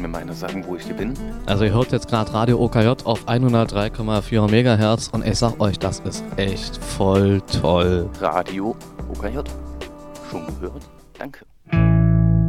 mir mal einer sagen, wo ich hier bin? Also ihr hört jetzt gerade Radio OKJ auf 103,4 MHz und ich sag euch, das ist echt voll toll. Radio OKJ. Schon gehört? Danke.